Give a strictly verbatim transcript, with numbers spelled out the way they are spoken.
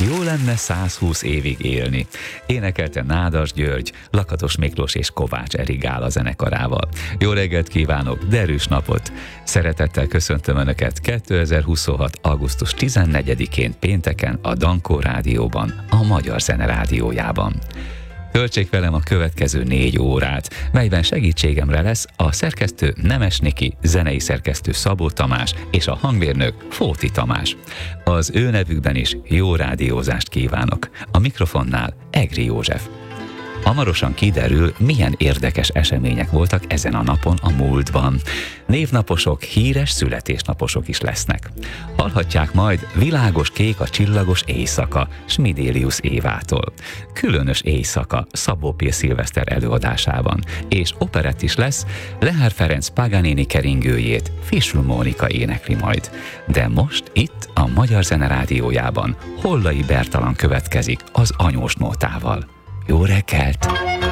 Jó lenne százhúsz évig élni. Énekelte Nádas György, Lakatos Miklós és Kovács Erigál a zenekarával. Jó reggelt kívánok, derűs napot! Szeretettel köszöntöm Önöket kétezer-huszonhat. augusztus tizennegyedikén pénteken a Dankó Rádióban, a Magyar Zene Rádiójában. Töltsék velem a következő négy órát, melyben segítségemre lesz a szerkesztő Nemes Niki, zenei szerkesztő Szabó Tamás és a hangmérnök Fóti Tamás. Az ő nevükben is jó rádiózást kívánok. A mikrofonnál Egri József. Hamarosan kiderül, milyen érdekes események voltak ezen a napon a múltban. Névnaposok, híres születésnaposok is lesznek. Hallhatják majd Világos kék a csillagos éjszaka Smidélius Évától. Különös éjszaka Szabó P. Szilveszter előadásában. És operett is lesz, Lehár Ferenc Paganini keringőjét Fischl Mónika énekli majd. De most itt a Magyar Zene Rádiójában Hollai Bertalan következik az Anyós nótával. Jó reggelt!